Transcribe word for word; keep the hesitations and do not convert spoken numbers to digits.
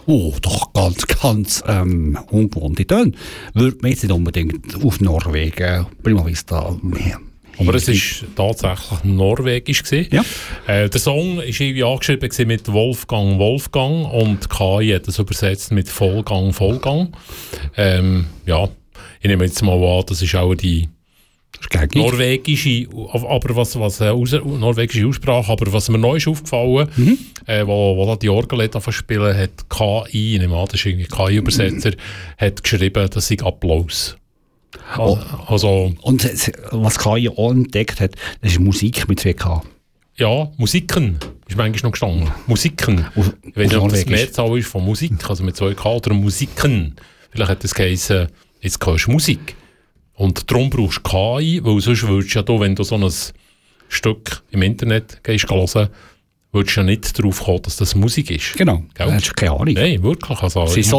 Oh, doch ganz, ganz ähm, ungewohnte Töne. Würde man jetzt nicht unbedingt auf Norwegen, Prima Vista, mehr. Aber es war tatsächlich norwegisch gewesen. Ja. Äh, der Song war irgendwie angeschrieben mit Wolfgang Wolfgang und K I hat das übersetzt mit Vollgang Vollgang. Ähm, ja, ich nehme jetzt mal an, das ist auch die norwegische, aber was, was äh, aus, norwegische Aussprache, aber was mir neu ist aufgefallen, mhm. äh, wo, wo da die Orgel spielen, hat K I, ich nehme an, das ist irgendwie K I-Übersetzer, mhm. hat geschrieben, das sei Applaus. Oh. Also, und was K I auch entdeckt hat, das ist Musik mit zwei K. Ja, Musiken ist manchmal noch gestanden. Musiken. Auf, ich weiß nicht, ob das Mehrzahl ist von Musik, also mit zwei K oder Musiken. Vielleicht hat das geheißen, jetzt hörst du Musik. Und darum brauchst du K I, weil sonst würdest du ja da, wenn du so ein Stück im Internet gehst hören, würdest du ja nicht darauf kommen, dass das Musik ist. Genau, Gell? das hast du keine Ahnung. Nein, wirklich. Also,